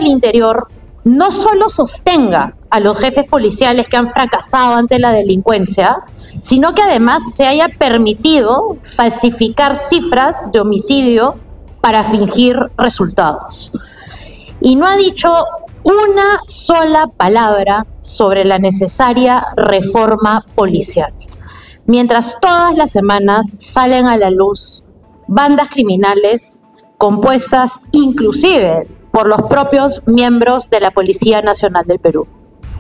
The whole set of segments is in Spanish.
Interior no solo sostenga a los jefes policiales que han fracasado ante la delincuencia, sino que además se haya permitido falsificar cifras de homicidio para fingir resultados. Y no ha dicho una sola palabra sobre la necesaria reforma policial. Mientras todas las semanas salen a la luz bandas criminales compuestas inclusive por los propios miembros de la Policía Nacional del Perú.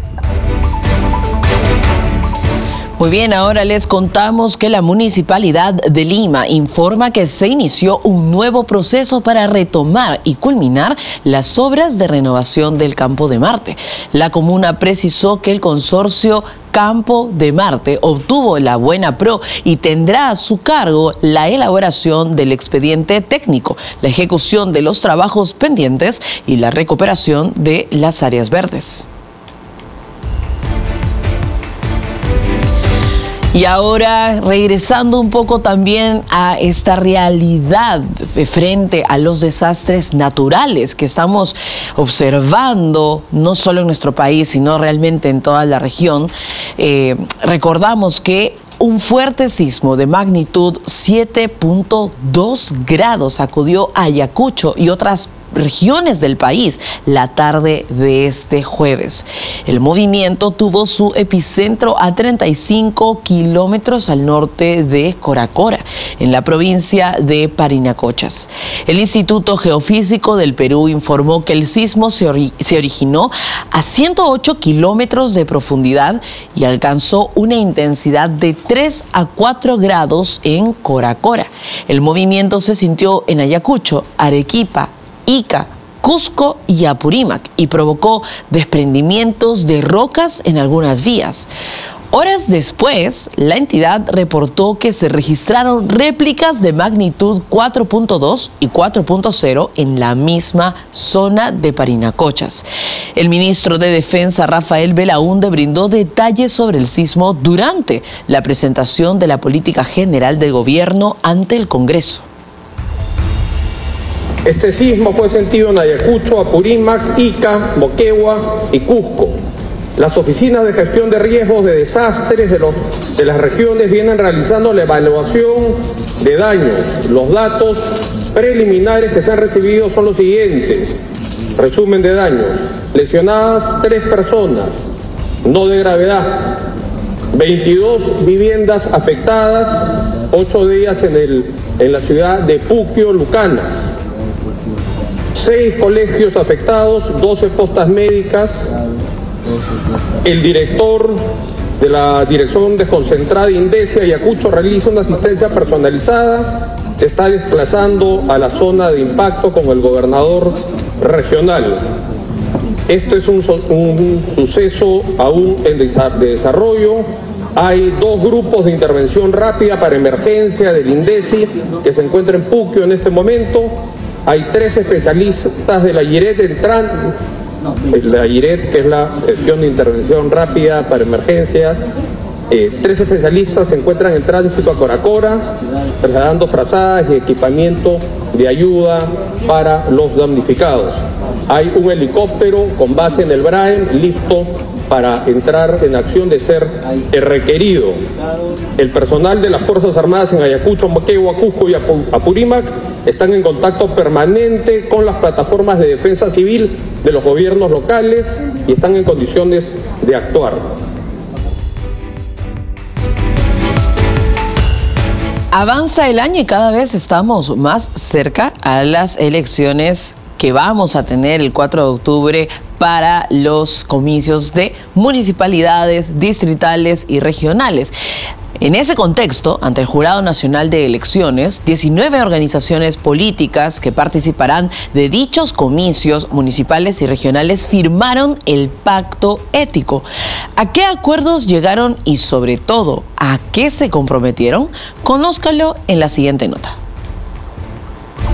Muy bien, ahora les contamos que la Municipalidad de Lima informa que se inició un nuevo proceso para retomar y culminar las obras de renovación del Campo de Marte. La comuna precisó que el consorcio Campo de Marte obtuvo la buena pro y tendrá a su cargo la elaboración del expediente técnico, la ejecución de los trabajos pendientes y la recuperación de las áreas verdes. Y ahora, regresando un poco también a esta realidad frente a los desastres naturales que estamos observando, no solo en nuestro país, sino realmente en toda la región, recordamos que un fuerte sismo de magnitud 7.2 grados sacudió a Ayacucho y otras regiones del país la tarde de este jueves. El movimiento tuvo su epicentro a 35 kilómetros al norte de Coracora, en la provincia de Parinacochas. El Instituto Geofísico del Perú informó que el sismo se originó a 108 kilómetros de profundidad y alcanzó una intensidad de 3 a 4 grados en Coracora. El movimiento se sintió en Ayacucho, Arequipa, Ica, Cusco y Apurímac y provocó desprendimientos de rocas en algunas vías. Horas después, la entidad reportó que se registraron réplicas de magnitud 4.2 y 4.0 en la misma zona de Parinacochas. El ministro de Defensa, Rafael Belaúnde, brindó detalles sobre el sismo durante la presentación de la política general del gobierno ante el Congreso. Este sismo fue sentido en Ayacucho, Apurímac, Ica, Moquegua y Cusco. Las oficinas de gestión de riesgos de desastres de las regiones vienen realizando la evaluación de daños. Los datos preliminares que se han recibido son los siguientes. Resumen de daños. Lesionadas 3 personas, no de gravedad. 22 viviendas afectadas, 8 de ellas en la ciudad de Puquio, Lucanas. 6 colegios afectados, 12 postas médicas. El director de la Dirección Desconcentrada INDECI Ayacucho realiza una asistencia personalizada. Se está desplazando a la zona de impacto con el gobernador regional. Esto es un suceso aún en desarrollo. Hay 2 grupos de intervención rápida para emergencia del INDECI que se encuentran en Puquio en este momento. Hay 3 especialistas de la IRET entrando. La IRET, que es la gestión de intervención rápida para emergencias. 3 especialistas se encuentran en tránsito a Coracora, trasladando frazadas y equipamiento de ayuda para los damnificados. Hay un helicóptero con base en el Braem, listo para entrar en acción de ser requerido. El personal de las Fuerzas Armadas en Ayacucho, Moquegua, Cusco y Apurímac están en contacto permanente con las plataformas de defensa civil de los gobiernos locales y están en condiciones de actuar. Avanza el año y cada vez estamos más cerca a las elecciones que vamos a tener el 4 de octubre para los comicios de municipalidades, distritales y regionales. En ese contexto, ante el Jurado Nacional de Elecciones, 19 organizaciones políticas que participarán de dichos comicios municipales y regionales firmaron el pacto ético. ¿A qué acuerdos llegaron y, sobre todo, a qué se comprometieron? Conózcalo en la siguiente nota.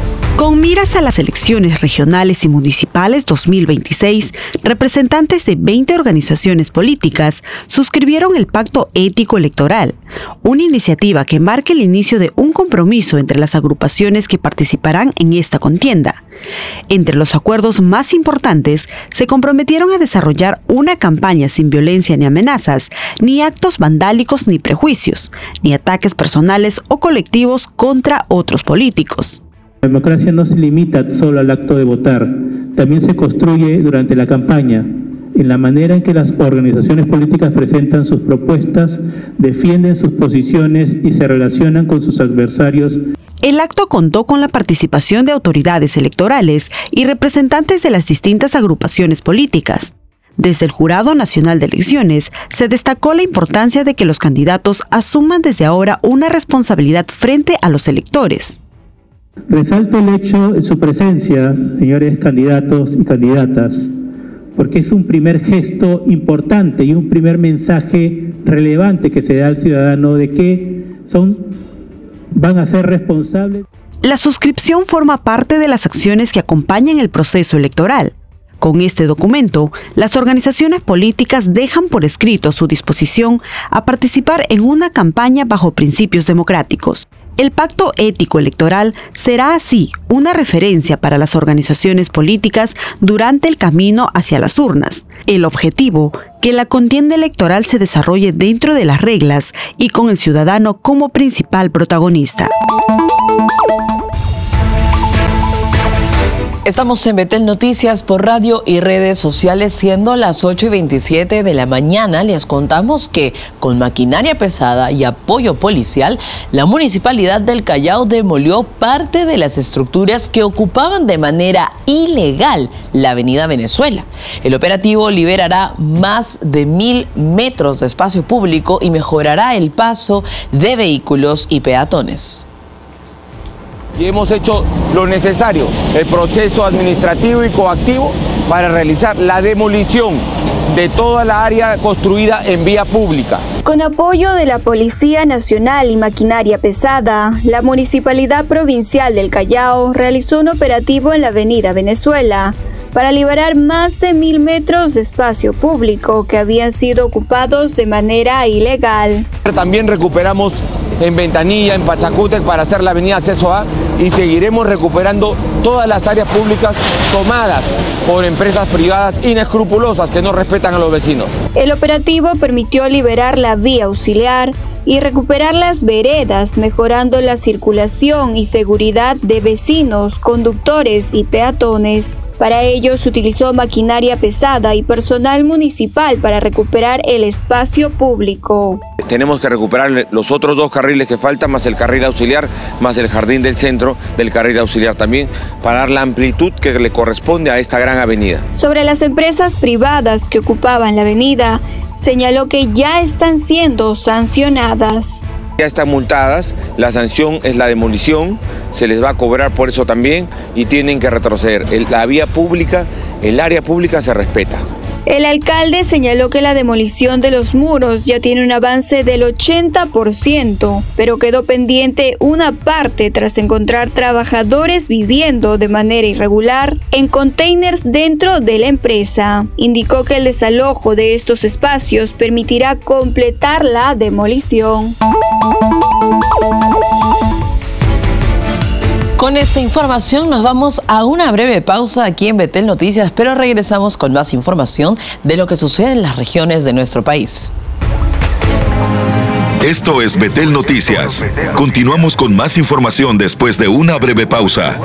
Con miras a las elecciones regionales y municipales 2026, representantes de 20 organizaciones políticas suscribieron el Pacto Ético Electoral, una iniciativa que marca el inicio de un compromiso entre las agrupaciones que participarán en esta contienda. Entre los acuerdos más importantes, se comprometieron a desarrollar una campaña sin violencia ni amenazas, ni actos vandálicos ni prejuicios, ni ataques personales o colectivos contra otros políticos. La democracia no se limita solo al acto de votar, también se construye durante la campaña, en la manera en que las organizaciones políticas presentan sus propuestas, defienden sus posiciones y se relacionan con sus adversarios. El acto contó con la participación de autoridades electorales y representantes de las distintas agrupaciones políticas. Desde el Jurado Nacional de Elecciones se destacó la importancia de que los candidatos asuman desde ahora una responsabilidad frente a los electores. Resalto el hecho de su presencia, señores candidatos y candidatas, porque es un primer gesto importante y un primer mensaje relevante que se da al ciudadano de que van a ser responsables. La suscripción forma parte de las acciones que acompañan el proceso electoral. Con este documento, las organizaciones políticas dejan por escrito su disposición a participar en una campaña bajo principios democráticos. El Pacto Ético Electoral será así una referencia para las organizaciones políticas durante el camino hacia las urnas. El objetivo, que la contienda electoral se desarrolle dentro de las reglas y con el ciudadano como principal protagonista. Estamos en Betel Noticias por radio y redes sociales, siendo las 8:27 de la mañana. Les contamos que con maquinaria pesada y apoyo policial, la Municipalidad del Callao demolió parte de las estructuras que ocupaban de manera ilegal la Avenida Venezuela. El operativo liberará más de 1.000 metros de espacio público y mejorará el paso de vehículos y peatones. Y hemos hecho lo necesario, el proceso administrativo y coactivo para realizar la demolición de toda la área construida en vía pública. Con apoyo de la Policía Nacional y maquinaria pesada, la Municipalidad Provincial del Callao realizó un operativo en la Avenida Venezuela para liberar más de 1.000 metros de espacio público que habían sido ocupados de manera ilegal. También recuperamos en Ventanilla, en Pachacútec, para hacer la avenida Acceso A, y seguiremos recuperando todas las áreas públicas tomadas por empresas privadas inescrupulosas que no respetan a los vecinos. El operativo permitió liberar la vía auxiliar y recuperar las veredas, mejorando la circulación y seguridad de vecinos, conductores y peatones. Para ello se utilizó maquinaria pesada y personal municipal para recuperar el espacio público. Tenemos que recuperar los otros 2 carriles que faltan, más el carril auxiliar, más el jardín del centro del carril auxiliar también, para dar la amplitud que le corresponde a esta gran avenida. Sobre las empresas privadas que ocupaban la avenida, señaló que ya están siendo sancionadas. Ya están multadas, la sanción es la demolición, se les va a cobrar por eso también y tienen que retroceder. La vía pública, el área pública se respeta. El alcalde señaló que la demolición de los muros ya tiene un avance del 80%, pero quedó pendiente una parte tras encontrar trabajadores viviendo de manera irregular en containers dentro de la empresa. Indicó que el desalojo de estos espacios permitirá completar la demolición. Con esta información nos vamos a una breve pausa aquí en Betel Noticias, pero regresamos con más información de lo que sucede en las regiones de nuestro país. Esto es Betel Noticias. Continuamos con más información después de una breve pausa.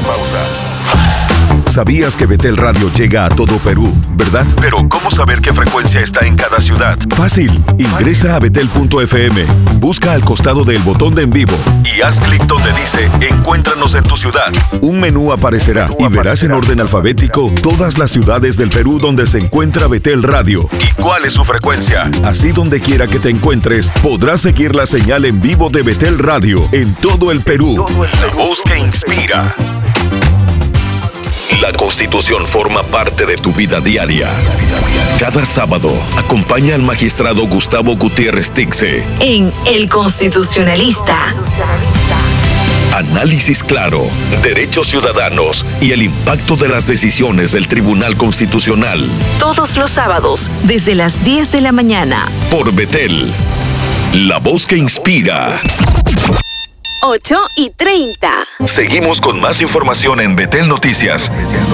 ¿Sabías que Betel Radio llega a todo Perú, verdad? Pero ¿cómo saber qué frecuencia está en cada ciudad? Fácil. Ingresa a betel.fm, busca al costado del botón de en vivo y haz clic donde dice Encuéntranos en tu ciudad. Un menú aparecerá y verás en orden alfabético todas las ciudades del Perú donde se encuentra Betel Radio y cuál es su frecuencia. Así, donde quiera que te encuentres, podrás seguir la señal en vivo de Betel Radio en todo el Perú. La voz que inspira. La Constitución forma parte de tu vida diaria. Cada sábado, acompaña al magistrado Gustavo Gutiérrez Tixe en El Constitucionalista. análisis claro, derechos ciudadanos y el impacto de las decisiones del Tribunal Constitucional. Todos los sábados, desde las 10 de la mañana. Por Betel, la voz que inspira. 8:30. Seguimos con más información en Betel Noticias.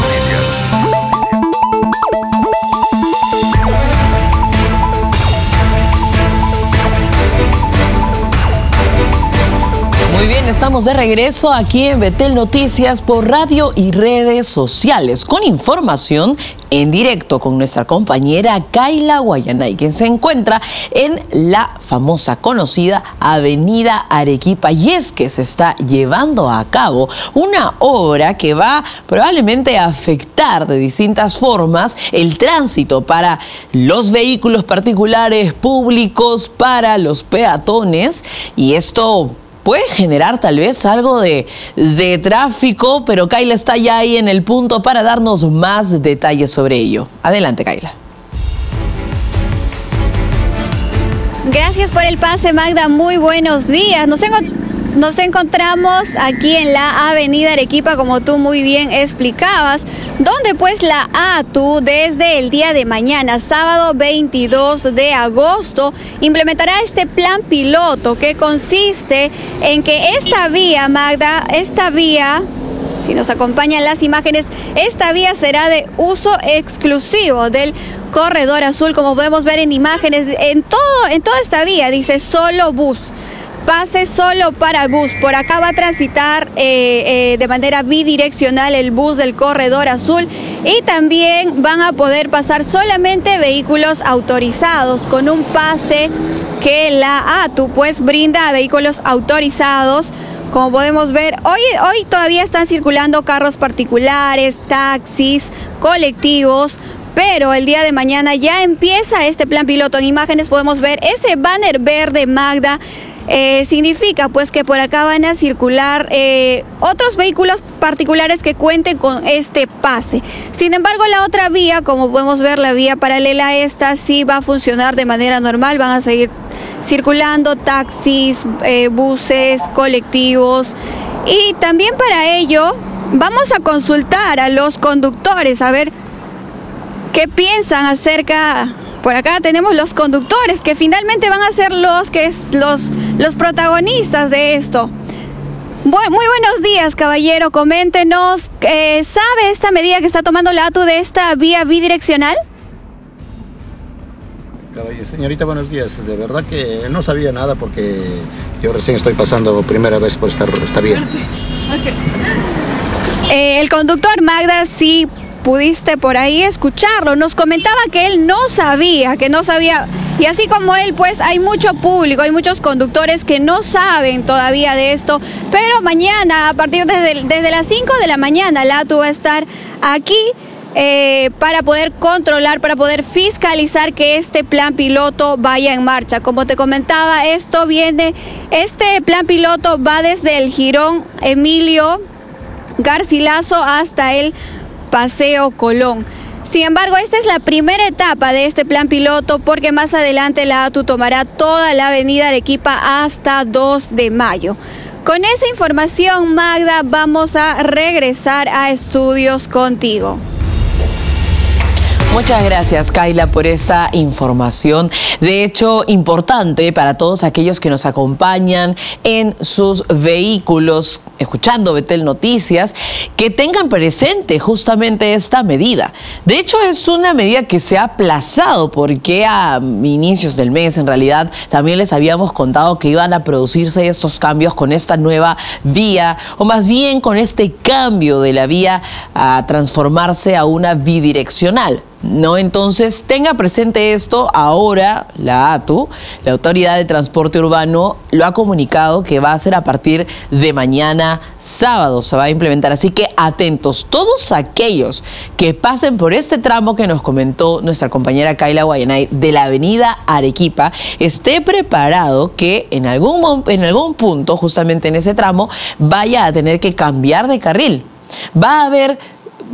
Muy bien, estamos de regreso aquí en Betel Noticias por radio y redes sociales con información en directo con nuestra compañera Kayla Guayanay, quien se encuentra en la famosa conocida Avenida Arequipa. Y es que se está llevando a cabo una obra que va probablemente a afectar de distintas formas el tránsito para los vehículos particulares, públicos, para los peatones, y esto puede generar tal vez algo de tráfico, pero Kayla está ya ahí en el punto para darnos más detalles sobre ello. Adelante, Kayla. Gracias por el pase, Magda. Muy buenos días. Nos encontramos aquí en la Avenida Arequipa, como tú muy bien explicabas, donde pues la ATU desde el día de mañana, sábado 22 de agosto, implementará este plan piloto que consiste en que esta vía, Magda, si nos acompañan las imágenes, esta vía será de uso exclusivo del corredor azul, como podemos ver en imágenes. En toda esta vía dice solo bus. Pase solo para bus. Por acá va a transitar de manera bidireccional el bus del corredor azul, y también van a poder pasar solamente vehículos autorizados con un pase que la ATU pues brinda a vehículos autorizados. Como podemos ver, hoy todavía están circulando carros particulares, taxis, colectivos, pero el día de mañana ya empieza este plan piloto. En imágenes podemos ver ese banner verde, Magda. Significa pues que por acá van a circular otros vehículos particulares que cuenten con este pase. Sin embargo, la otra vía, como podemos ver, la vía paralela a esta, sí va a funcionar de manera normal. Van a seguir circulando taxis, buses, colectivos, y también para ello vamos a consultar a los conductores a ver qué piensan acerca. Por acá tenemos los conductores que finalmente van a ser los protagonistas de esto. Muy buenos días, caballero. Coméntenos, ¿sabe esta medida que está tomando la ATU de esta vía bidireccional? Señorita, buenos días. De verdad que no sabía nada porque yo recién estoy pasando primera vez por esta vía. El conductor, Magda, sí pudiste por ahí escucharlo, nos comentaba que él no sabía, y así como él, pues hay mucho público, hay muchos conductores que no saben todavía de esto, pero mañana, a partir desde las 5 de la mañana, la ATU va a estar aquí para poder controlar, para poder fiscalizar que este plan piloto vaya en marcha. Como te comentaba, este plan piloto va desde el jirón Emilio Garcilaso hasta el Paseo Colón. Sin embargo, esta es la primera etapa de este plan piloto, porque más adelante la ATU tomará toda la avenida Arequipa hasta 2 de mayo. Con esa información, Magda, vamos a regresar a estudios contigo. Muchas gracias, Kayla, por esta información. De hecho, importante para todos aquellos que nos acompañan en sus vehículos, escuchando Betel Noticias, que tengan presente justamente esta medida. De hecho, es una medida que se ha aplazado porque a inicios del mes, en realidad, también les habíamos contado que iban a producirse estos cambios con esta nueva vía, o más bien con este cambio de la vía a transformarse a una bidireccional. ¿No? Entonces, tenga presente esto. Ahora la ATU, la Autoridad de Transporte Urbano, lo ha comunicado que va a ser a partir de mañana sábado, se va a implementar. Así que atentos, todos aquellos que pasen por este tramo que nos comentó nuestra compañera Kayla Guayanay de la avenida Arequipa, esté preparado que en algún punto, justamente en ese tramo, vaya a tener que cambiar de carril. Va a haber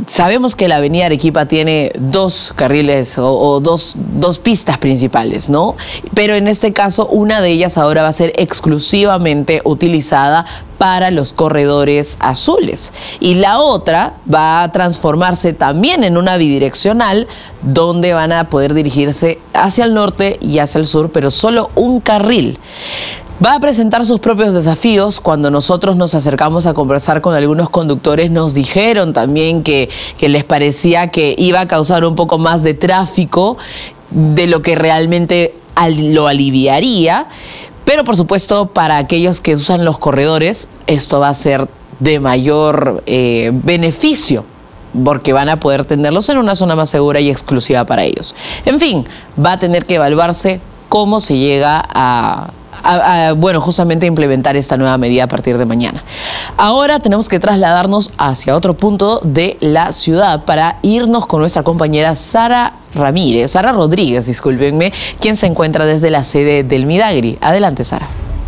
sabemos que la avenida Arequipa tiene dos carriles o dos pistas principales, ¿no? Pero en este caso, una de ellas ahora va a ser exclusivamente utilizada para los corredores azules. Y la otra va a transformarse también en una bidireccional donde van a poder dirigirse hacia el norte y hacia el sur, pero solo un carril. Va a presentar sus propios desafíos. Cuando nosotros nos acercamos a conversar con algunos conductores, nos dijeron también que les parecía que iba a causar un poco más de tráfico de lo que realmente lo aliviaría. Pero por supuesto, para aquellos que usan los corredores, esto va a ser de mayor beneficio, porque van a poder tenerlos en una zona más segura y exclusiva para ellos. En fin, va a tener que evaluarse cómo se llega a justamente implementar esta nueva medida a partir de mañana. Ahora tenemos que trasladarnos hacia otro punto de la ciudad para irnos con nuestra compañera Sara Rodríguez, discúlpenme, quien se encuentra desde la sede del Midagri. Adelante, Sara.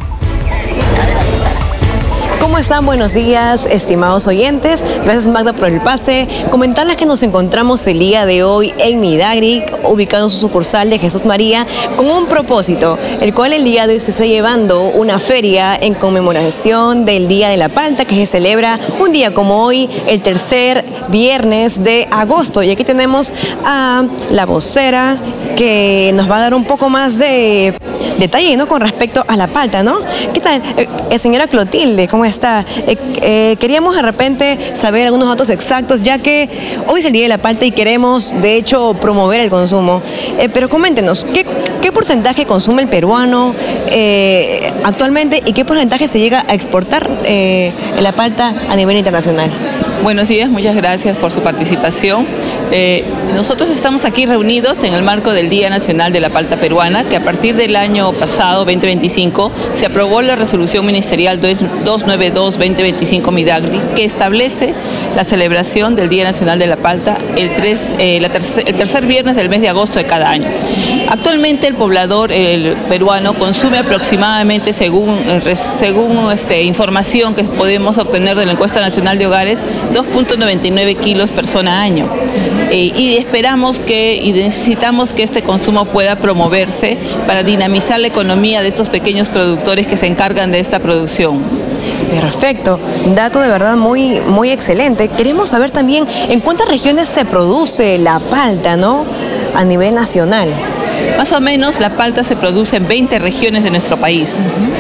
¿Cómo están? Buenos días, estimados oyentes. Gracias, Magda, por el pase. Comentarles que nos encontramos el día de hoy en Midagri, ubicado en su sucursal de Jesús María, con un propósito, el cual el día de hoy se está llevando una feria en conmemoración del Día de la Palta, que se celebra un día como hoy, el tercer viernes de agosto. Y aquí tenemos a la vocera, que nos va a dar un poco más de detalle, ¿no?, con respecto a la palta, ¿no? ¿Qué tal? Señora Clotilde, ¿cómo está? Queríamos de repente saber algunos datos exactos, ya que hoy es el Día de la Palta y queremos, de hecho, promover el consumo. Pero coméntenos, ¿qué porcentaje consume el peruano actualmente y qué porcentaje se llega a exportar la palta a nivel internacional? Buenos días, muchas gracias por su participación. Nosotros estamos aquí reunidos en el marco del Día Nacional de la Palta Peruana, que a partir del año pasado, 2025, se aprobó la resolución ministerial 292-2025 Midagri, que establece la celebración del Día Nacional de la Palta el tercer viernes del mes de agosto de cada año. Actualmente el poblador peruano consume aproximadamente, según información que podemos obtener de la Encuesta Nacional de Hogares, 2.99 kilos persona año. Y esperamos y necesitamos que este consumo pueda promoverse para dinamizar la economía de estos pequeños productores que se encargan de esta producción. Perfecto, dato de verdad muy, muy excelente. Queremos saber también en cuántas regiones se produce la palta, ¿no?, a nivel nacional. Más o menos la palta se produce en 20 regiones de nuestro país,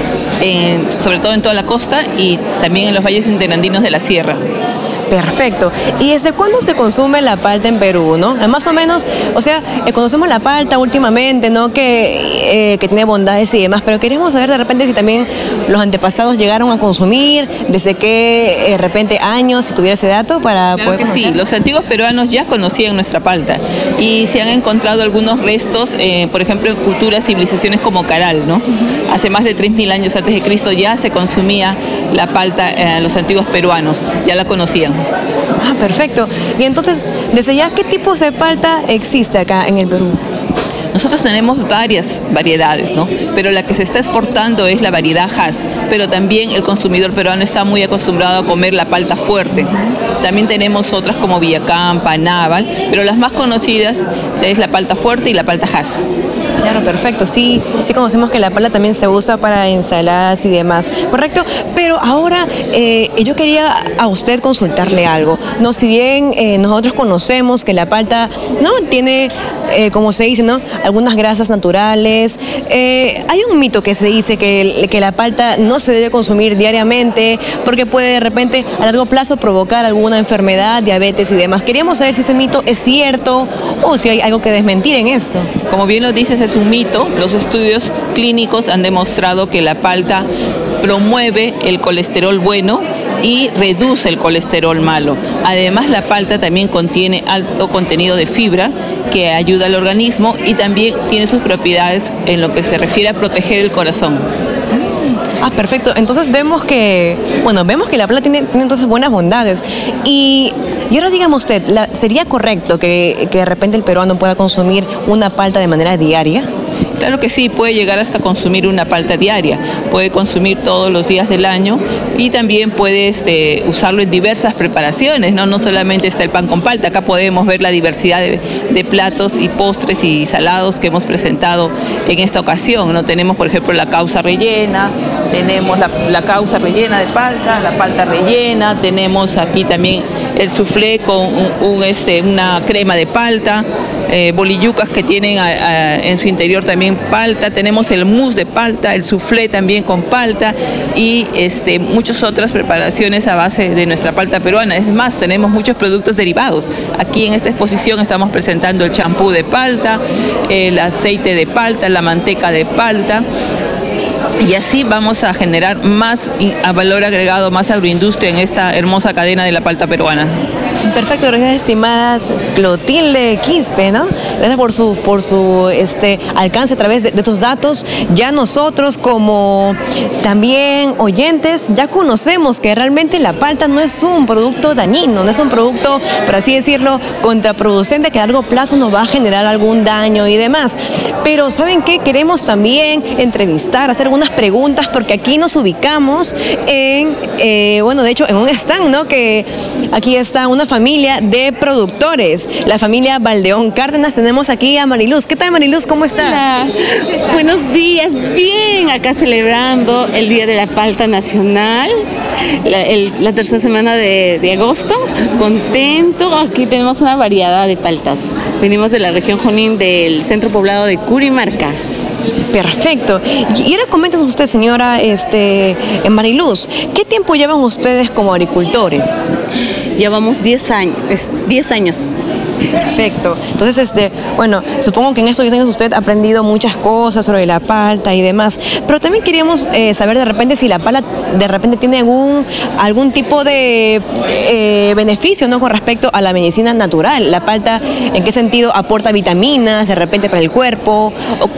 sobre todo en toda la costa y también en los valles interandinos de la sierra. Perfecto. ¿Y desde cuándo se consume la palta en Perú, no? Más o menos, o sea, conocemos la palta últimamente, ¿no?, que tiene bondades y demás, pero queremos saber de repente si también los antepasados llegaron a consumir, desde qué de repente años, si tuviera ese dato para claro poder que conocer. Sí, los antiguos peruanos ya conocían nuestra palta y se han encontrado algunos restos, por ejemplo, en culturas, civilizaciones como Caral, ¿no? Hace más de 3.000 años antes de Cristo ya se consumía la palta, los antiguos peruanos ya la conocían. Ah, perfecto. Y entonces, desde ya, ¿qué tipos de palta existe acá en el Perú? Nosotros tenemos varias variedades, ¿no? Pero la que se está exportando es la variedad Hass, pero también el consumidor peruano está muy acostumbrado a comer la palta fuerte. También tenemos otras como Villacampa, Naval, pero las más conocidas es la palta fuerte y la palta Hass. Claro, perfecto. Sí conocemos que la palta también se usa para ensaladas y demás, ¿correcto? Pero ahora yo quería a usted consultarle algo. No, si bien nosotros conocemos que la palta no tiene, como se dice, ¿no?, algunas grasas naturales, hay un mito que se dice que la palta no se debe consumir diariamente porque puede de repente a largo plazo provocar alguna enfermedad, diabetes y demás. Queríamos saber si ese mito es cierto o si hay algo que desmentir en esto. Como bien lo dices, es un mito. Los estudios clínicos han demostrado que la palta promueve el colesterol bueno y reduce el colesterol malo. Además, la palta también contiene alto contenido de fibra que ayuda al organismo y también tiene sus propiedades en lo que se refiere a proteger el corazón. Ah, perfecto. Entonces vemos que la palta tiene entonces buenas bondades. Y ahora dígame usted, ¿sería correcto que de repente el peruano pueda consumir una palta de manera diaria? Claro que sí, puede llegar hasta consumir una palta diaria, puede consumir todos los días del año y también puede usarlo en diversas preparaciones, ¿no? No solamente está el pan con palta, acá podemos ver la diversidad de platos y postres y salados que hemos presentado en esta ocasión, ¿no? Tenemos, por ejemplo, la causa rellena, tenemos la causa rellena de palta, la palta rellena, tenemos aquí también el soufflé con una crema de palta, bolillucas que tienen en su interior también palta, tenemos el mousse de palta, el soufflé también con palta y muchas otras preparaciones a base de nuestra palta peruana. Es más, tenemos muchos productos derivados. Aquí en esta exposición estamos presentando el champú de palta, el aceite de palta, la manteca de palta. Y así vamos a generar más valor agregado, más agroindustria en esta hermosa cadena de la palta peruana. Perfecto, gracias estimada Clotilde Quispe, ¿no? Gracias por su alcance a través de estos datos. Ya nosotros como también oyentes ya conocemos que realmente la palta no es un producto dañino, no es un producto, por así decirlo, contraproducente que a largo plazo nos va a generar algún daño y demás. Pero ¿saben qué? Queremos también entrevistar, hacer algunas preguntas porque aquí nos ubicamos en, de hecho en un stand, ¿no? Que aquí está una familia de productores, la familia Valdeón Cárdenas. Tenemos aquí a Mariluz. ¿Qué tal, Mariluz? ¿Cómo está? Hola. Buenos días. Bien, acá celebrando el Día de la Palta Nacional, la tercera semana de agosto. Contento. Aquí tenemos una variedad de paltas. Venimos de la región Junín, del centro poblado de Curimarca. Perfecto. Y ahora coméntenos usted, señora Mariluz, ¿qué tiempo llevan ustedes como agricultores? Llevamos 10 años. 10 años. Perfecto. Entonces, supongo que en estos 10 años usted ha aprendido muchas cosas sobre la palta y demás, pero también queríamos saber de repente si la palta de repente tiene algún tipo de beneficio, ¿no? Con respecto a la medicina natural. La palta, ¿en qué sentido aporta vitaminas de repente para el cuerpo?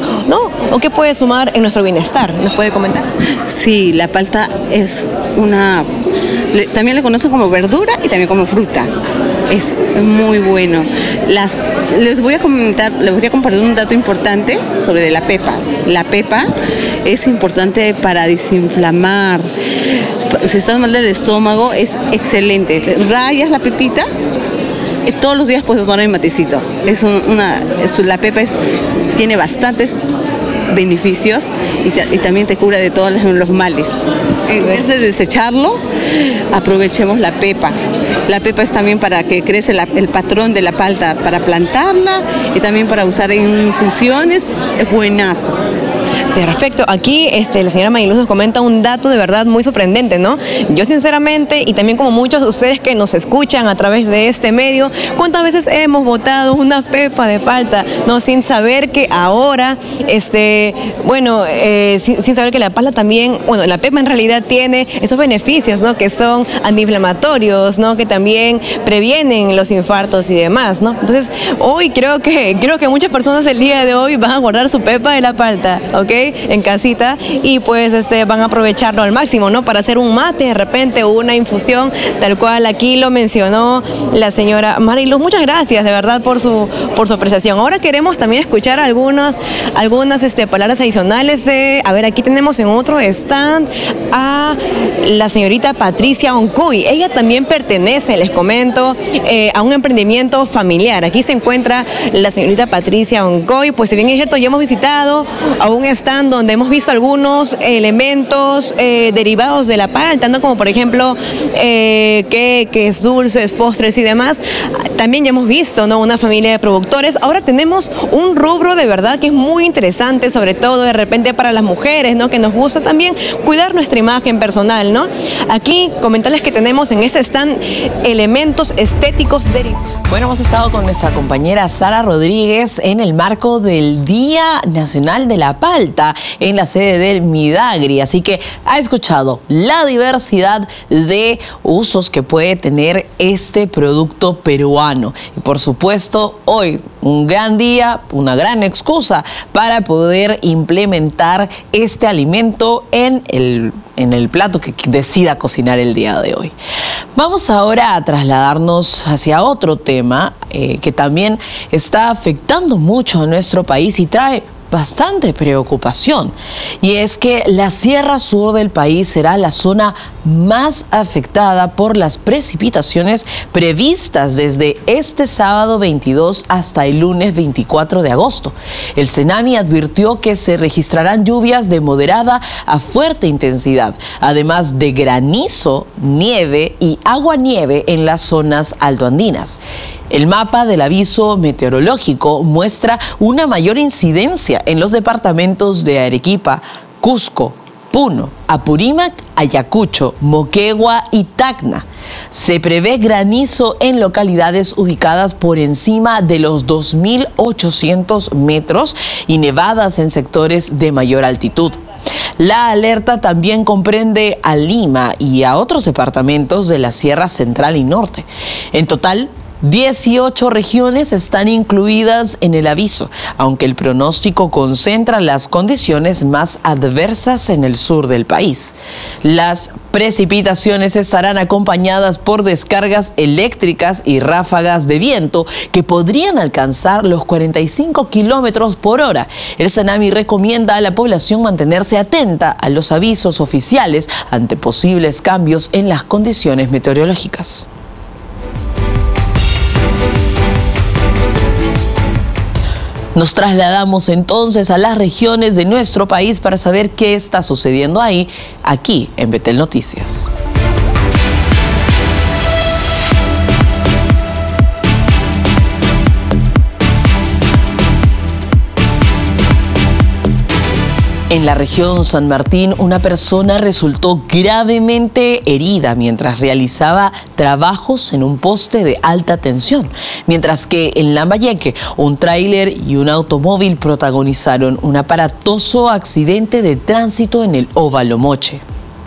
¿O qué puede sumar en nuestro bienestar? ¿Nos puede comentar? Sí, la palta es también la conocen como verdura y también como fruta. Es muy bueno. Les voy a compartir un dato importante sobre la pepa. La pepa es importante para desinflamar. Si estás mal del estómago, es excelente. Rayas la pepita, todos los días puedes tomar un matecito. La pepa tiene bastantes beneficios y también te cura de todos los males. En vez de desecharlo, aprovechemos la pepa. La pepa es también para que crece el patrón de la palta, para plantarla y también para usar en infusiones. Es buenazo. Perfecto. Aquí la señora Mariluz nos comenta un dato de verdad muy sorprendente, ¿no? Yo sinceramente, y también como muchos de ustedes que nos escuchan a través de este medio, ¿cuántas veces hemos botado una pepa de palta, ¿no? Sin saber que ahora, sin saber que la palta también, la pepa en realidad tiene esos beneficios, ¿no? Que son antiinflamatorios, ¿no? Que también previenen los infartos y demás, ¿no? Entonces, hoy creo que muchas personas el día de hoy van a guardar su pepa de la palta, ¿ok? En casita y pues van a aprovecharlo al máximo, ¿no? Para hacer un mate de repente o una infusión, tal cual aquí lo mencionó la señora Mariluz. Muchas gracias de verdad por su apreciación. Ahora queremos también escuchar algunas palabras adicionales. Aquí tenemos en otro stand a la señorita Patricia Oncoy. Ella también pertenece, les comento, a un emprendimiento familiar. Aquí se encuentra la señorita Patricia Oncoy. Pues si bien es cierto, ya hemos visitado a un stand donde hemos visto algunos elementos derivados de la palta, ¿no? Como por ejemplo queques, dulces, postres y demás. También ya hemos visto, ¿no? Una familia de productores. Ahora tenemos un rubro de verdad que es muy interesante, sobre todo de repente para las mujeres, ¿no? Que nos gusta también cuidar nuestra imagen personal, ¿no? Aquí comentarles que tenemos en este stand elementos estéticos derivados. Bueno, hemos estado con nuestra compañera Sara Rodríguez en el marco del Día Nacional de la Palta en la sede del Midagri, así que ha escuchado la diversidad de usos que puede tener este producto peruano. Y por supuesto, hoy un gran día, una gran excusa para poder implementar este alimento en el plato que decida cocinar el día de hoy. Vamos ahora a trasladarnos hacia otro tema que también está afectando mucho a nuestro país y trae bastante preocupación. Y es que la Sierra Sur del país será la zona más afectada por las precipitaciones previstas desde este sábado 22 hasta el lunes 24 de agosto. El CENAMI advirtió que se registrarán lluvias de moderada a fuerte intensidad, además de granizo, nieve y aguanieve en las zonas altoandinas. El mapa del aviso meteorológico muestra una mayor incidencia en los departamentos de Arequipa, Cusco, Puno, Apurímac, Ayacucho, Moquegua y Tacna. Se prevé granizo en localidades ubicadas por encima de los 2.800 metros y nevadas en sectores de mayor altitud. La alerta también comprende a Lima y a otros departamentos de la Sierra Central y Norte. En total, 18 regiones están incluidas en el aviso, aunque el pronóstico concentra las condiciones más adversas en el sur del país. Las precipitaciones estarán acompañadas por descargas eléctricas y ráfagas de viento que podrían alcanzar los 45 kilómetros por hora. El CENAMI recomienda a la población mantenerse atenta a los avisos oficiales ante posibles cambios en las condiciones meteorológicas. Nos trasladamos entonces a las regiones de nuestro país para saber qué está sucediendo ahí, aquí en Betel Noticias. En la región San Martín, una persona resultó gravemente herida mientras realizaba trabajos en un poste de alta tensión, mientras que en Lambayeque, un tráiler y un automóvil protagonizaron un aparatoso accidente de tránsito en el Óvalo Moche.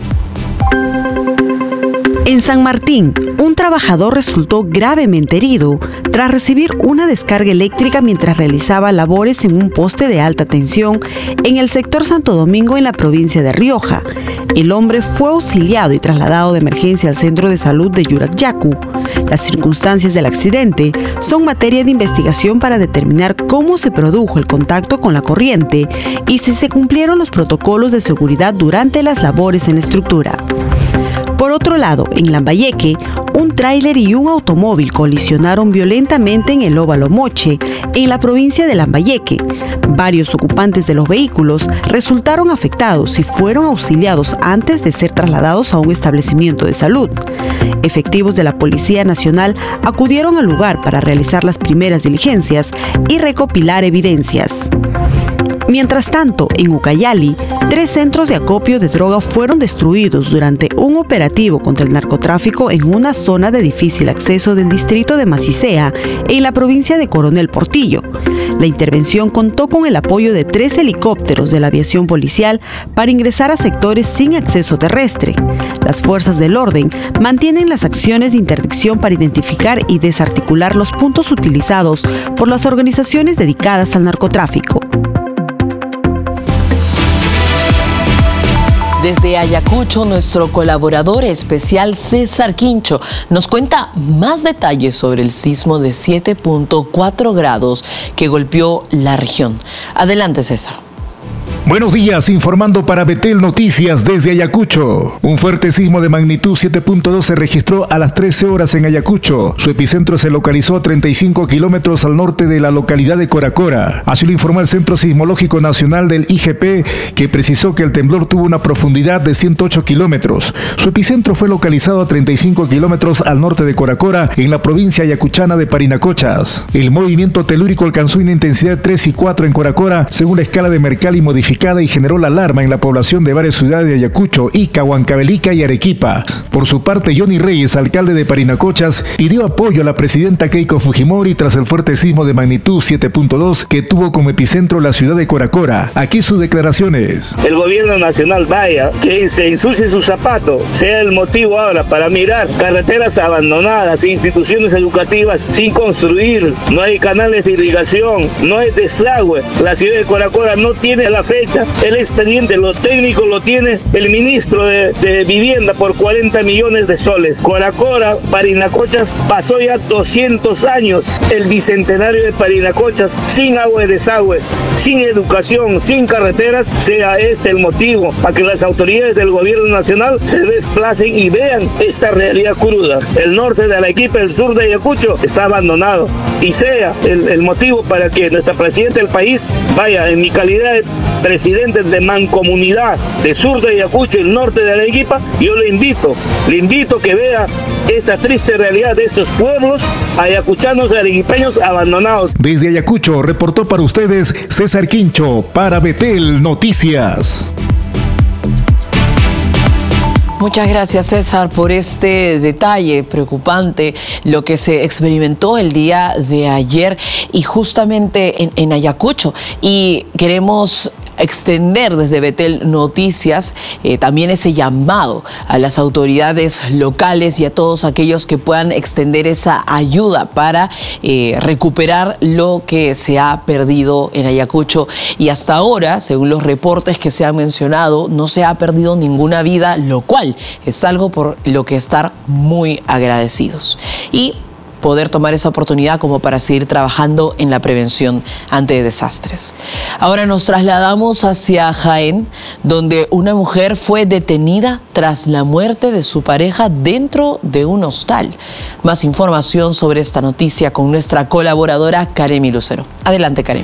En San Martín, un trabajador resultó gravemente herido tras recibir una descarga eléctrica mientras realizaba labores en un poste de alta tensión en el sector Santo Domingo en la provincia de Rioja. El hombre fue auxiliado y trasladado de emergencia al centro de salud de Yuracyacu. Las circunstancias del accidente son materia de investigación para determinar cómo se produjo el contacto con la corriente y si se cumplieron los protocolos de seguridad durante las labores en la estructura. Por otro lado, en Lambayeque, un tráiler y un automóvil colisionaron violentamente en el Óvalo Moche, en la provincia de Lambayeque. Varios ocupantes de los vehículos resultaron afectados y fueron auxiliados antes de ser trasladados a un establecimiento de salud. Efectivos de la Policía Nacional acudieron al lugar para realizar las primeras diligencias y recopilar evidencias. Mientras tanto, en Ucayali, 3 centros de acopio de droga fueron destruidos durante un operativo contra el narcotráfico en una zona de difícil acceso del distrito de Macicea, en la provincia de Coronel Portillo. La intervención contó con el apoyo de 3 helicópteros de la aviación policial para ingresar a sectores sin acceso terrestre. Las fuerzas del orden mantienen las acciones de interdicción para identificar y desarticular los puntos utilizados por las organizaciones dedicadas al narcotráfico. Desde Ayacucho, nuestro colaborador especial César Quincho nos cuenta más detalles sobre el sismo de 7.4 grados que golpeó la región. Adelante, César. Buenos días, informando para Betel Noticias desde Ayacucho. Un fuerte sismo de magnitud 7.2 se registró a las 13 horas en Ayacucho. Su epicentro se localizó a 35 kilómetros al norte de la localidad de Coracora. Así lo informó el Centro Sismológico Nacional del IGP, que precisó que el temblor tuvo una profundidad de 108 kilómetros. Su epicentro fue localizado a 35 kilómetros al norte de Coracora, en la provincia ayacuchana de Parinacochas. El movimiento telúrico alcanzó una intensidad de 3 y 4 en Coracora, según la escala de Mercalli modificada, y generó la alarma en la población de varias ciudades de Ayacucho, Ica, Huancavelica y Arequipa. Por su parte, Johnny Reyes, alcalde de Parinacochas, pidió apoyo a la presidenta Keiko Fujimori tras el fuerte sismo de magnitud 7.2 que tuvo como epicentro la ciudad de Coracora. Aquí sus declaraciones. El gobierno nacional vaya, que se ensucie su zapato, sea el motivo ahora para mirar carreteras abandonadas, instituciones educativas sin construir, no hay canales de irrigación, no hay desagüe. La ciudad de Coracora no tiene la fecha. El expediente, lo técnico lo tiene el ministro de Vivienda por 40 millones de soles. Coracora, Parinacochas, pasó ya 200 años el bicentenario de Parinacochas, sin agua de desagüe, sin educación, sin carreteras, sea este el motivo para que las autoridades del gobierno nacional se desplacen y vean esta realidad cruda. El norte de Arequipa, el sur de Ayacucho está abandonado, y sea el motivo para que nuestra presidenta del país vaya en mi calidad de presidente de mancomunidad de sur de Ayacucho y el norte de Arequipa. Yo le invito que vea esta triste realidad de estos pueblos ayacuchanos y arequipeños abandonados. Desde Ayacucho reportó para ustedes César Quincho para Betel Noticias. Muchas gracias, César, por este detalle preocupante, lo que se experimentó el día de ayer y justamente en Ayacucho. Y queremos extender desde Betel Noticias también ese llamado a las autoridades locales y a todos aquellos que puedan extender esa ayuda para recuperar lo que se ha perdido en Ayacucho. Y hasta ahora, según los reportes que se han mencionado, no se ha perdido ninguna vida, lo cual es algo por lo que estar muy agradecidos. Y poder tomar esa oportunidad como para seguir trabajando en la prevención ante desastres. Ahora nos trasladamos hacia Jaén, donde una mujer fue detenida tras la muerte de su pareja dentro de un hostal. Más información sobre esta noticia con nuestra colaboradora Karemi Lucero. Adelante, Karemi.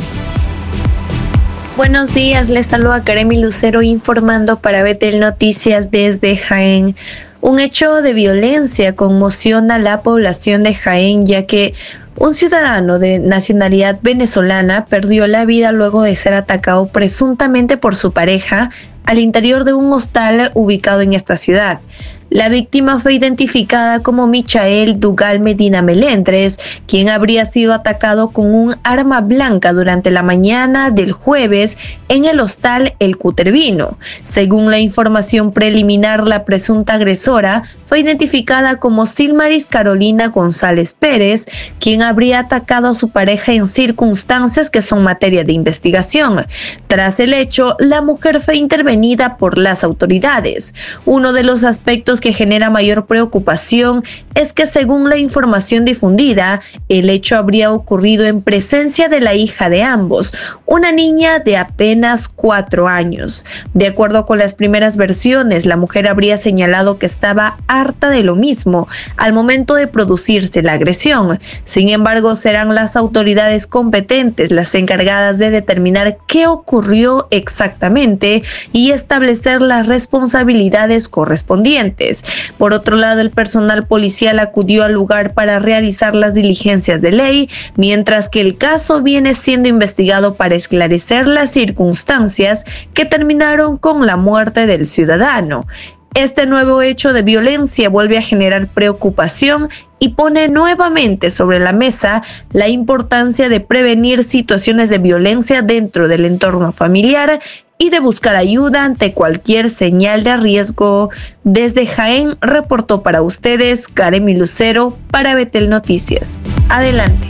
Buenos días, les saluda Karemi Lucero informando para Betel Noticias desde Jaén. Un hecho de violencia conmociona a la población de Jaén, ya que un ciudadano de nacionalidad venezolana perdió la vida luego de ser atacado presuntamente por su pareja al interior de un hostal ubicado en esta ciudad. La víctima fue identificada como Michael Dugal Medina Melendres, quien habría sido atacado con un arma blanca durante la mañana del jueves en el hostal El Cutervino. Según la información preliminar, la presunta agresora fue identificada como Silmaris Carolina González Pérez, quien habría atacado a su pareja en circunstancias que son materia de investigación. Tras el hecho, la mujer fue intervenida por las autoridades. Uno de los aspectos que genera mayor preocupación es que, según la información difundida, el hecho habría ocurrido en presencia de la hija de ambos, una niña de apenas 4 años. De acuerdo con las primeras versiones, la mujer habría señalado que estaba harta de lo mismo al momento de producirse la agresión. Sin embargo, serán las autoridades competentes las encargadas de determinar qué ocurrió exactamente y establecer las responsabilidades correspondientes. Por otro lado, el personal policial acudió al lugar para realizar las diligencias de ley, mientras que el caso viene siendo investigado para esclarecer las circunstancias que terminaron con la muerte del ciudadano. Este nuevo hecho de violencia vuelve a generar preocupación y pone nuevamente sobre la mesa la importancia de prevenir situaciones de violencia dentro del entorno familiar y de buscar ayuda ante cualquier señal de riesgo. Desde Jaén reportó para ustedes Karemi Lucero para Betel Noticias. Adelante.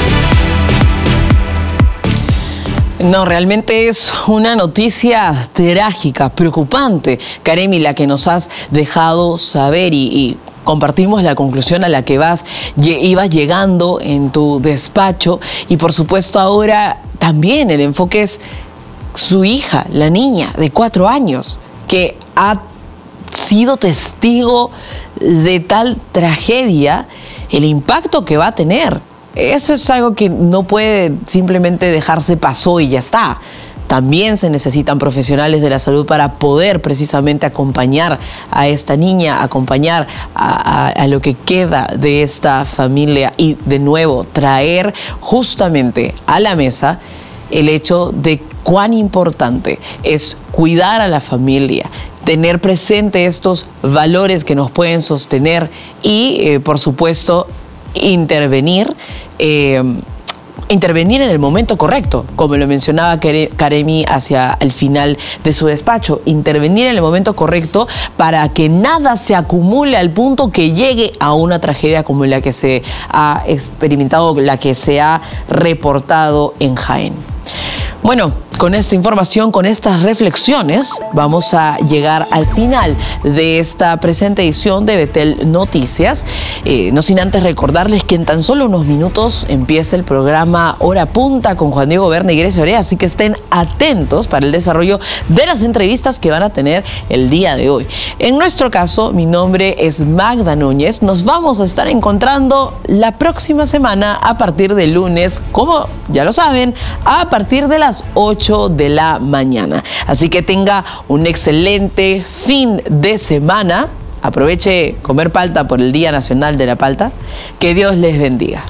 No, realmente es una noticia trágica, preocupante, Karemi, la que nos has dejado saber y compartimos la conclusión a la que ibas llegando en tu despacho y por supuesto ahora también el enfoque es su hija, la niña de 4 años, que ha sido testigo de tal tragedia, el impacto que va a tener. Eso es algo que no puede simplemente dejarse pasó y ya está. También se necesitan profesionales de la salud para poder precisamente acompañar a esta niña, acompañar a lo que queda de esta familia y de nuevo traer justamente a la mesa el hecho de cuán importante es cuidar a la familia, tener presente estos valores que nos pueden sostener y, por supuesto, intervenir en el momento correcto, como lo mencionaba Karemi hacia el final de su despacho, intervenir en el momento correcto para que nada se acumule al punto que llegue a una tragedia como la que se ha experimentado, la que se ha reportado en Jaén. Bueno, con esta información, con estas reflexiones, vamos a llegar al final de esta presente edición de Betel Noticias. No sin antes recordarles que en tan solo unos minutos empieza el programa Hora Punta con Juan Diego Berna y Grecia Orea, así que estén atentos para el desarrollo de las entrevistas que van a tener el día de hoy. En nuestro caso, mi nombre es Magda Núñez. Nos vamos a estar encontrando la próxima semana a partir del lunes, como ya lo saben, a partir de las 8 de la mañana. Así que tenga un excelente fin de semana. Aproveche comer palta por el Día Nacional de la Palta. Que Dios les bendiga.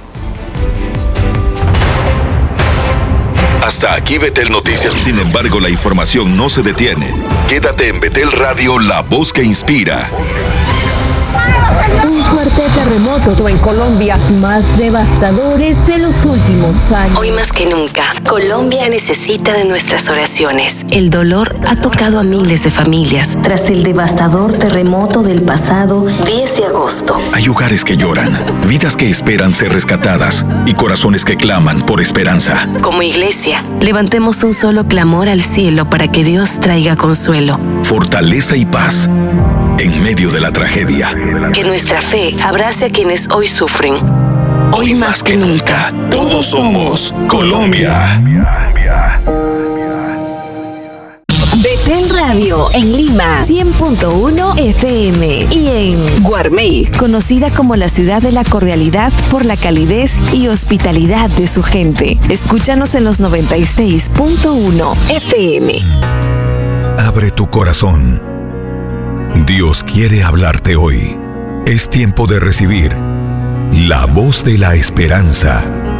Hasta aquí Betel Noticias. Sin embargo, la información no se detiene. Quédate en Betel Radio, la voz que inspira. Un fuerte terremoto en Colombia, más devastadores de los últimos años. Hoy más que nunca, Colombia necesita de nuestras oraciones. El dolor ha tocado a miles de familias. Tras el devastador terremoto del pasado 10 de agosto. Hay hogares que lloran, vidas que esperan ser rescatadas y corazones que claman por esperanza. Como iglesia, levantemos un solo clamor al cielo para que Dios traiga consuelo, fortaleza y paz en medio de la tragedia. Que nuestra fe abrace a quienes hoy sufren. Hoy más que nunca, todos somos Colombia. Betel Radio en Lima, 100.1 FM, y en Guarmey, conocida como la ciudad de la cordialidad por la calidez y hospitalidad de su gente. Escúchanos en los 96.1 FM. Abre tu corazón. Dios quiere hablarte hoy. Es tiempo de recibir la voz de la esperanza.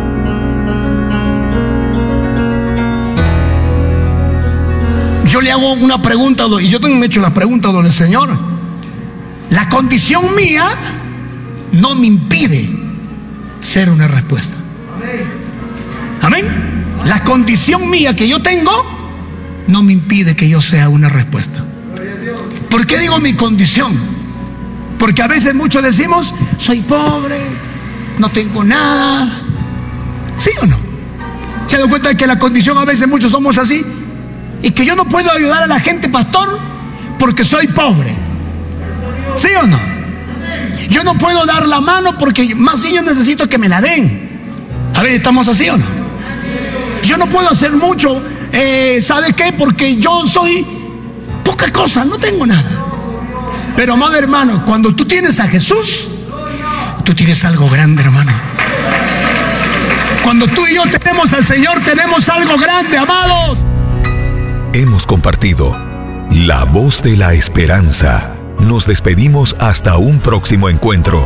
Yo le hago una pregunta, y yo también me he hecho la pregunta al Señor. La condición mía no me impide ser una respuesta. Amén. La condición mía que yo tengo no me impide que yo sea una respuesta. ¿Por qué digo mi condición? Porque a veces muchos decimos, soy pobre, no tengo nada. ¿Sí o no? ¿Se dan cuenta de que la condición a veces muchos somos así? Y que yo no puedo ayudar a la gente, pastor, porque soy pobre. ¿Sí o no? Yo no puedo dar la mano porque más bien yo necesito que me la den. A ver, ¿estamos así o no? Yo no puedo hacer mucho, ¿sabe qué? Porque yo soy poca cosa, no tengo nada. Pero, amado hermano, cuando tú tienes a Jesús, tú tienes algo grande, hermano. Cuando tú y yo tenemos al Señor, tenemos algo grande, amados. Hemos compartido la voz de la esperanza. Nos despedimos hasta un próximo encuentro.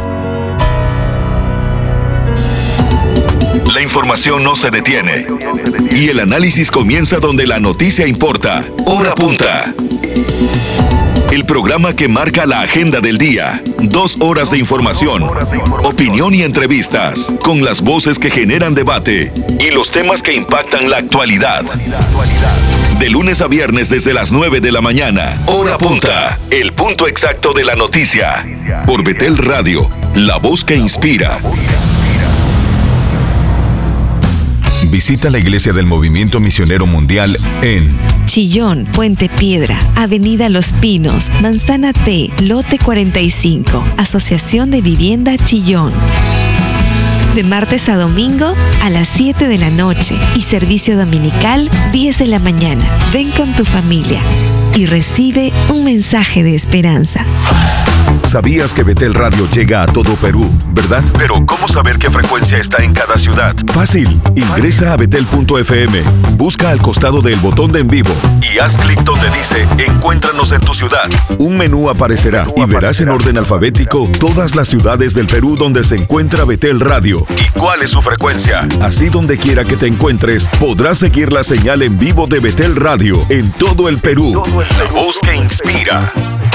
La información no se detiene y el análisis comienza donde la noticia importa. Hora Punta. El programa que marca la agenda del día. 2 horas de información, opinión y entrevistas, con las voces que generan debate y los temas que impactan la actualidad. De lunes a viernes desde las 9 de la mañana. Hora Punta, el punto exacto de la noticia. Por Betel Radio, la voz que inspira. Visita la iglesia del Movimiento Misionero Mundial en Chillón, Puente Piedra, Avenida Los Pinos, Manzana T, Lote 45, Asociación de Vivienda Chillón. De martes a domingo a las 7 de la noche y servicio dominical 10 de la mañana. Ven con tu familia y recibe un mensaje de esperanza. ¿Sabías que Betel Radio llega a todo Perú, verdad? Pero ¿cómo saber qué frecuencia está en cada ciudad? Fácil. Ingresa a betel.fm, busca al costado del botón de en vivo y haz clic donde dice Encuéntranos en tu ciudad. Un menú aparecerá y verás en orden alfabético todas las ciudades del Perú donde se encuentra Betel Radio y cuál es su frecuencia. Así, donde quiera que te encuentres, podrás seguir la señal en vivo de Betel Radio en todo el Perú. La voz que inspira.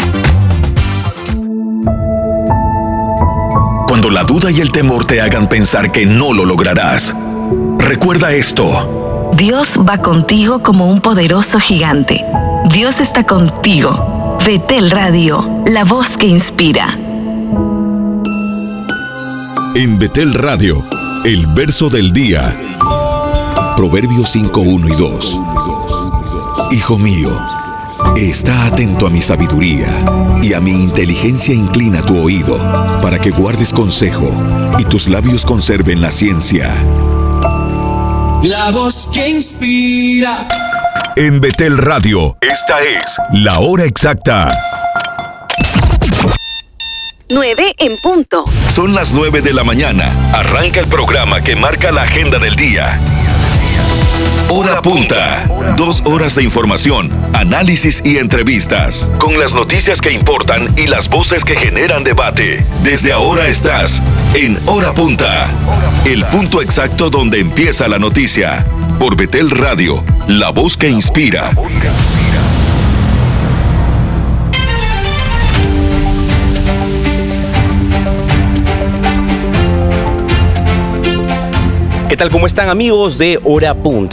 Cuando la duda y el temor te hagan pensar que no lo lograrás, recuerda esto. Dios va contigo como un poderoso gigante. Dios está contigo. Betel Radio, la voz que inspira. En Betel Radio, el verso del día. Proverbios 5, 1 y 2. Hijo mío, está atento a mi sabiduría y a mi inteligencia inclina tu oído, para que guardes consejo y tus labios conserven la ciencia. La voz que inspira. En Betel Radio, esta es la hora exacta. 9 en punto. Son las 9 de la mañana. Arranca el programa que marca la agenda del día. Hora Punta. 2 horas de información, análisis y entrevistas, con las noticias que importan y las voces que generan debate. Desde ahora estás en Hora Punta, el punto exacto donde empieza la noticia. Por Betel Radio, la voz que inspira. ¿Qué tal? ¿Cómo están, amigos de Hora Punta?